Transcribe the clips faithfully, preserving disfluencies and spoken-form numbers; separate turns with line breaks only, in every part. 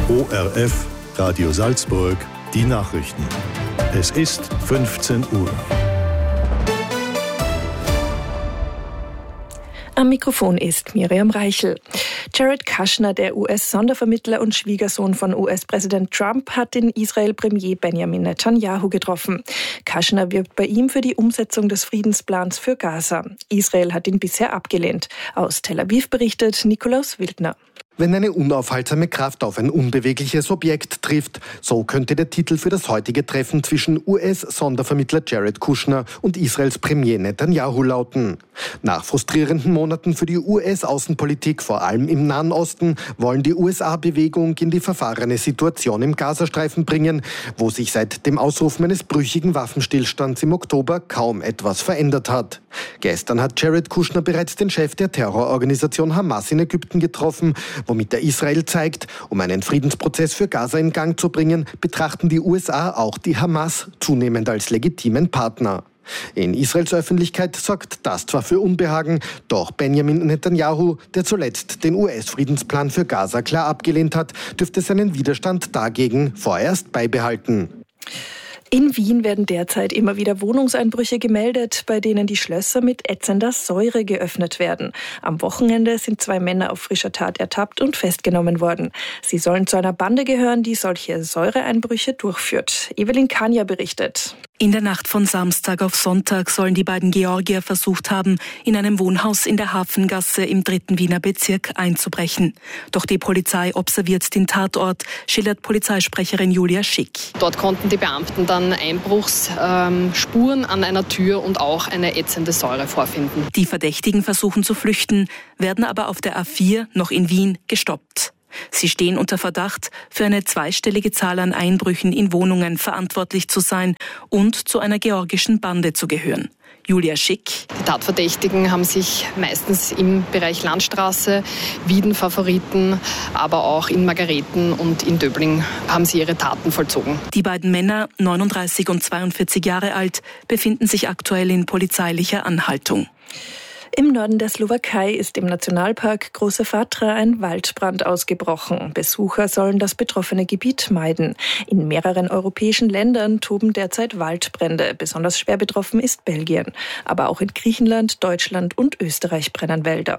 O R F, Radio Salzburg, die Nachrichten. Es ist fünfzehn Uhr.
Am Mikrofon ist Miriam Reichel. Jared Kushner, der U S-Sondervermittler und Schwiegersohn von U S-Präsident Trump, hat den Israel-Premier Benjamin Netanyahu getroffen. Kushner wirbt bei ihm für die Umsetzung des Friedensplans für Gaza. Israel hat ihn bisher abgelehnt. Aus Tel Aviv berichtet Nikolaus Wildner.
Wenn eine unaufhaltsame Kraft auf ein unbewegliches Objekt trifft, so könnte der Titel für das heutige Treffen zwischen U S-Sondervermittler Jared Kushner und Israels Premier Netanyahu lauten. Nach frustrierenden Monaten für die U S-Außenpolitik, vor allem im Nahen Osten, wollen die U S A Bewegung in die verfahrene Situation im Gazastreifen bringen, wo sich seit dem Ausrufen eines brüchigen Waffenstillstands im Oktober kaum etwas verändert hat. Gestern hat Jared Kushner bereits den Chef der Terrororganisation Hamas in Ägypten getroffen, womit er Israel zeigt, um einen Friedensprozess für Gaza in Gang zu bringen, betrachten die U S A auch die Hamas zunehmend als legitimen Partner. In Israels Öffentlichkeit sorgt das zwar für Unbehagen, doch Benjamin Netanyahu, der zuletzt den U S-Friedensplan für Gaza klar abgelehnt hat, dürfte seinen Widerstand dagegen vorerst beibehalten.
In Wien werden derzeit immer wieder Wohnungseinbrüche gemeldet, bei denen die Schlösser mit ätzender Säure geöffnet werden. Am Wochenende sind zwei Männer auf frischer Tat ertappt und festgenommen worden. Sie sollen zu einer Bande gehören, die solche Säureeinbrüche durchführt. Evelyn Kania berichtet.
In der Nacht von Samstag auf Sonntag sollen die beiden Georgier versucht haben, in einem Wohnhaus in der Hafengasse im dritten Wiener Bezirk einzubrechen. Doch die Polizei observiert den Tatort, schildert Polizeisprecherin Julia Schick.
Dort konnten die Beamten dann Einbruchsspuren ähm, an einer Tür und auch eine ätzende Säure vorfinden.
Die Verdächtigen versuchen zu flüchten, werden aber auf der A vier noch in Wien gestoppt. Sie stehen unter Verdacht, für eine zweistellige Zahl an Einbrüchen in Wohnungen verantwortlich zu sein und zu einer georgischen Bande zu gehören. Julia Schick.
Die Tatverdächtigen haben sich meistens im Bereich Landstraße, Wieden Favoriten, aber auch in Margareten und in Döbling haben sie ihre Taten vollzogen.
Die beiden Männer, neununddreißig und zweiundvierzig Jahre alt, befinden sich aktuell in polizeilicher Anhaltung.
Im Norden der Slowakei ist im Nationalpark Große Fatra ein Waldbrand ausgebrochen. Besucher sollen das betroffene Gebiet meiden. In mehreren europäischen Ländern toben derzeit Waldbrände. Besonders schwer betroffen ist Belgien. Aber auch in Griechenland, Deutschland und Österreich brennen Wälder.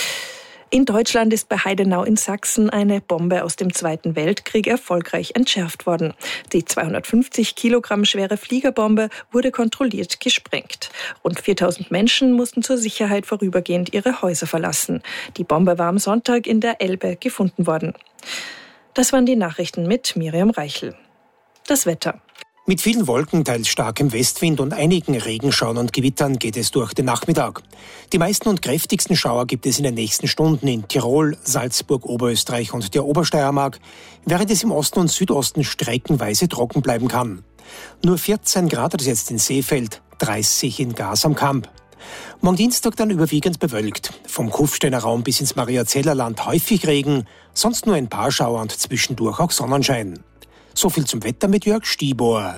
In Deutschland ist bei Heidenau in Sachsen eine Bombe aus dem Zweiten Weltkrieg erfolgreich entschärft worden. Die zweihundertfünfzig Kilogramm schwere Fliegerbombe wurde kontrolliert gesprengt. Rund viertausend Menschen mussten zur Sicherheit vorübergehend ihre Häuser verlassen. Die Bombe war am Sonntag in der Elbe gefunden worden. Das waren die Nachrichten mit Miriam Reichel. Das Wetter.
Mit vielen Wolken, teils starkem Westwind und einigen Regenschauern und Gewittern geht es durch den Nachmittag. Die meisten und kräftigsten Schauer gibt es in den nächsten Stunden in Tirol, Salzburg, Oberösterreich und der Obersteiermark, während es im Osten und Südosten streckenweise trocken bleiben kann. Nur vierzehn Grad hat es jetzt in Seefeld, dreißig in Gars am Kamp. Morgen Dienstag dann überwiegend bewölkt. Vom Kufsteiner Raum bis ins Mariazellerland häufig Regen, sonst nur ein paar Schauer und zwischendurch auch Sonnenschein. So viel zum Wetter mit Jörg Stibor.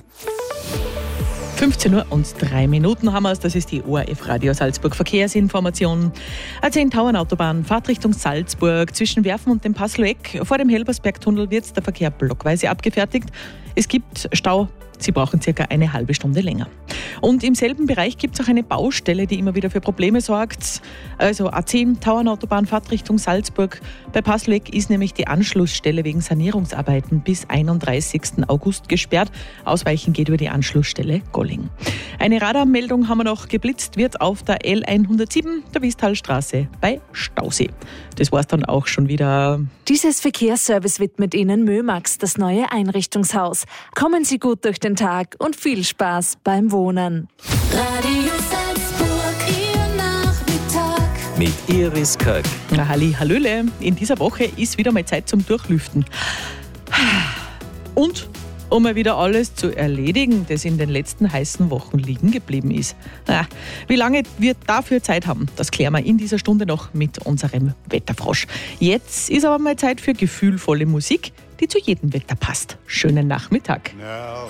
fünfzehn Uhr und drei Minuten haben wir es. Das ist die O R F Radio Salzburg Verkehrsinformation. A zehn Tauernautobahn, Fahrtrichtung Salzburg zwischen Werfen und dem Passloeck. Vor dem Helbersbergtunnel wird der Verkehr blockweise abgefertigt. Es gibt Stau. Sie brauchen circa eine halbe Stunde länger. Und im selben Bereich gibt es auch eine Baustelle, die immer wieder für Probleme sorgt. Also A zehn Tauernautobahn, Fahrtrichtung Salzburg. Bei Passleck ist nämlich die Anschlussstelle wegen Sanierungsarbeiten bis einunddreißigsten August gesperrt. Ausweichen geht über die Anschlussstelle Golling. Eine Radarmeldung haben wir noch. Geblitzt wird auf der L hundertsieben, der Wisthalstraße bei Stausee. Das war's dann auch schon wieder.
Dieses Verkehrsservice widmet Ihnen Mömax, das neue Einrichtungshaus. Kommen Sie gut durch den Tag und viel Spaß beim Wohnen.
Radio Salzburg, Ihr Nachmittag.
Mit Iris Köck.
Na, Halli, Hallöle. In dieser Woche ist wieder mal Zeit zum Durchlüften. Und um mal wieder alles zu erledigen, das in den letzten heißen Wochen liegen geblieben ist. Na, wie lange wir dafür Zeit haben, das klären wir in dieser Stunde noch mit unserem Wetterfrosch. Jetzt ist aber mal Zeit für gefühlvolle Musik, die zu jedem Wetter passt. Schönen Nachmittag.
Now,